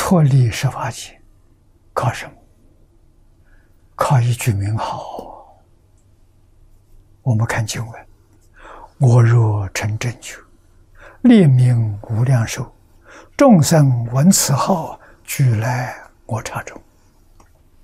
脱离十法界，靠什么？靠一句名号。我们看经文：我若成正觉，立名无量寿，众生闻此号，俱来我刹中。